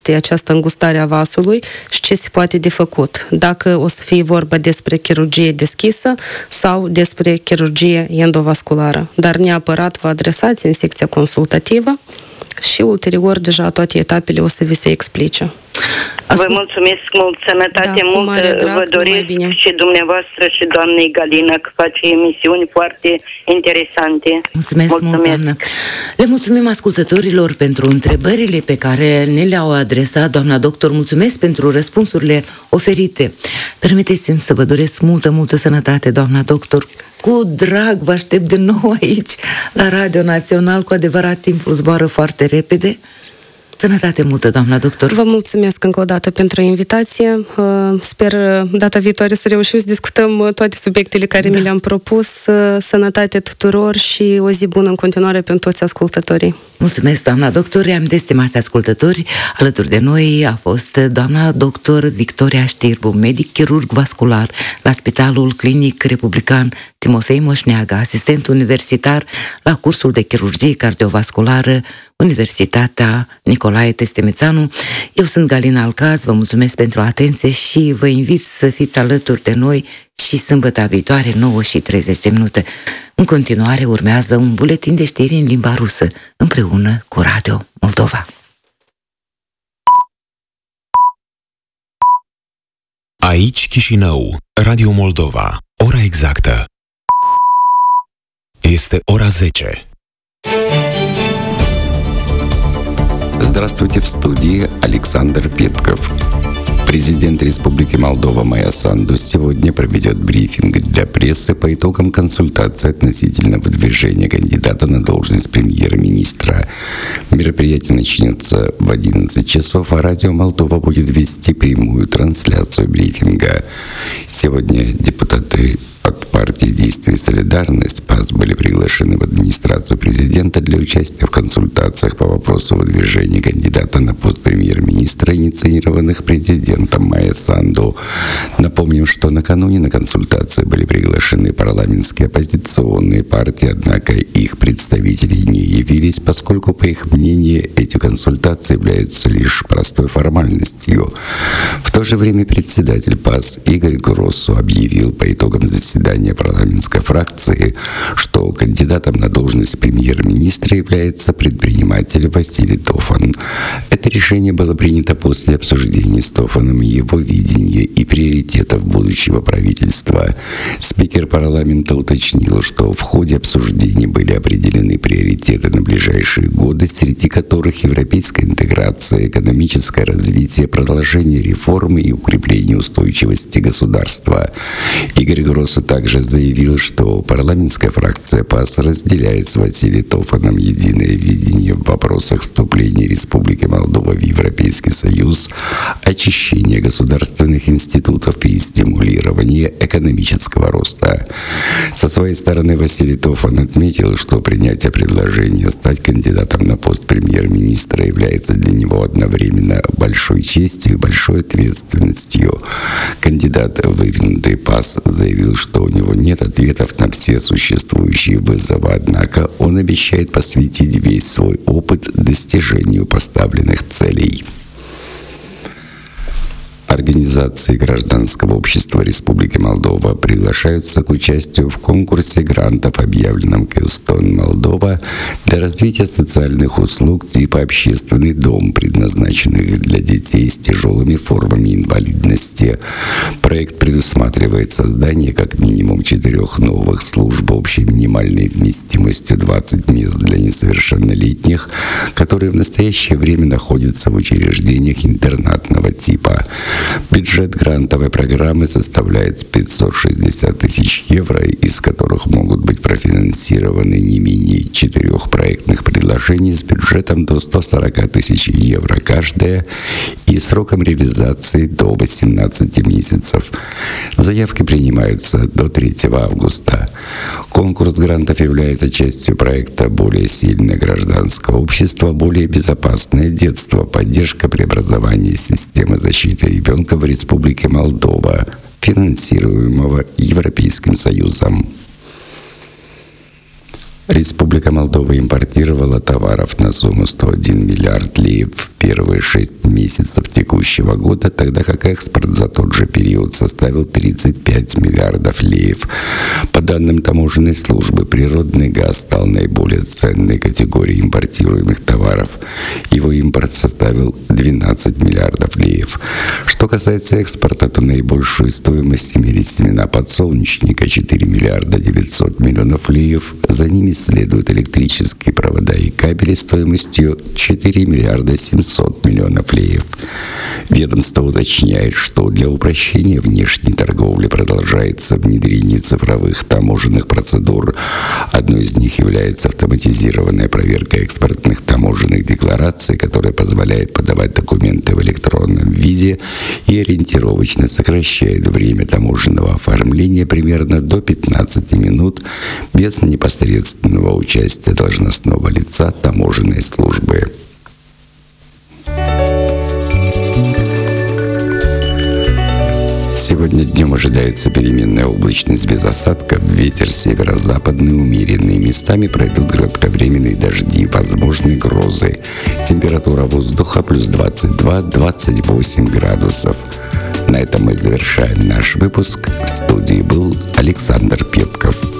această îngustare a vasului și ce se poate de făcut. Dacă o să fie vorba despre chirurgie deschisă sau despre chirurgie endovasculară. Dar neapărat vă adresați în secția consultativă și ulterior deja toate etapele o să vi se explice. Vă mulțumesc mult, sănătate multă vă doresc și dumneavoastră și doamnei Galina, că face emisiuni foarte interesante. Mulțumesc mult, doamnă. Le mulțumim ascultătorilor pentru întrebările pe care ne le-au adresat, doamna doctor. Mulțumesc pentru răspunsurile oferite. Permiteți-mi să vă doresc multă sănătate, doamna doctor. Cu drag vă aștept de nou aici, la Radio Național. Cu adevărat, timpul zboară foarte repede. Sănătate multă, doamna doctor. Vă mulțumesc încă o dată pentru invitație. Sper data viitoare să reușim să discutăm toate subiectele care mi le-am propus. Sănătate tuturor și o zi bună în continuare pentru toți ascultătorii. Mulțumesc, doamna doctor. Reamintesc, stimați ascultători, alături de noi a fost doamna doctor Victoria Știrbu, medic chirurg vascular la Spitalul Clinic Republican Timofei Moșneaga, asistent universitar la cursul de chirurgie cardiovasculară Universitatea Nicolae Testemețanu. Eu sunt Galina Alcaz, vă mulțumesc pentru atenție și vă invit să fiți alături de noi și sâmbătă viitoare, 9:30. În continuare urmează un buletin de știri în limba rusă, împreună cu Radio Moldova. Aici Chișinău, Radio Moldova. Ora exactă este ora 10. Здравствуйте, в студии Александр Петков. Президент Республики Молдова Майя Санду сегодня проведет брифинг для прессы по итогам консультации относительно выдвижения кандидата на должность премьер-министра. Мероприятие начнется в 11 часов, а Радио Молдова будет вести прямую трансляцию брифинга. Сегодня депутаты от партии «Действие и солидарность» ПАС были приглашены в администрацию президента для участия в консультациях по вопросу выдвижения кандидата на пост премьер-министра, инициированных президентом Майя Санду. Напомним, что накануне на консультации были приглашены парламентские оппозиционные партии, однако их представители не явились, поскольку, по их мнению, эти консультации являются лишь простой формальностью. В то же время председатель ПАС Игорь Гроссу объявил по итогам заседания парламентской фракции, что кандидатом на должность премьер-министра является предприниматель Василий Тофан. Это решение было принято после обсуждения с Тофаном его видения и приоритетов будущего правительства. Спикер парламента уточнил, что в ходе обсуждений были определены приоритеты на ближайшие годы, среди которых европейская интеграция, экономическое развитие, продолжение реформы и укрепление устойчивости государства. Игорь Гроссу также заявил, что парламентская фракция ПАС разделяет с Василием Тофаном единое видение в вопросах вступления Республики Молдова в Европейский Союз, очищения государственных институтов и стимулирования экономического роста. Со своей стороны Василий Тофан отметил, что принятие предложения стать кандидатом на пост премьер-министра является для него одновременно большой честью и большой ответственностью. Кандидат, выдвинутый ПАС, заявил, что у него нет ответов на все существующие вызовы, однако он обещает посвятить весь свой опыт достижению поставленных целей. Организации гражданского общества Республики Молдова приглашаются к участию в конкурсе грантов, объявленном Кэстон Молдова, для развития социальных услуг типа общественный дом, предназначенных для детей с тяжелыми формами инвалидности. Проект предусматривает создание как минимум 4 новых служб общей минимальной вместимостью 20 мест для несовершеннолетних, которые в настоящее время находятся в учреждениях интернатного типа. Бюджет грантовой программы составляет 560 тысяч евро, из которых могут быть профинансированы не менее 4 проектных предложений с бюджетом до 140 тысяч евро каждое и сроком реализации до 18 месяцев. Заявки принимаются до 3 августа. Конкурс грантов является частью проекта «Более сильное гражданское общество, более безопасное детство. Поддержка преобразования системы защиты ребенка в Республике Молдова», финансируемого Европейским Союзом. Республика Молдова импортировала товаров на сумму 101 миллиард леев в первые 6 месяцев текущего года, тогда как экспорт за тот же период составил 35 миллиардов леев. По данным таможенной службы, природный газ стал наиболее ценной категорией импортируемых товаров. Его импорт составил 12 миллиардов леев. Что касается экспорта, то наибольшую стоимость имели семена подсолнечника — 4 миллиарда 900 миллионов леев. За ними следуют электрические провода и кабели стоимостью 4 миллиарда 700 миллионов леев. Ведомство уточняет, что для упрощения внешней торговли продолжается внедрение цифровых таможенных процедур. Одной из них является автоматизированная проверка экспортных таможенных деклараций, которая позволяет подавать документы в электронном виде и ориентировочно сокращает время таможенного оформления примерно до 15 минут без непосредственного участия должностного лица таможенной службы. Сегодня днем ожидается переменная облачность без осадков, ветер северо-западный умеренный, местами пройдут кратковременные дожди, возможны грозы. Температура воздуха плюс 22-28 градусов. На этом мы завершаем наш выпуск. В студии был Александр Петков.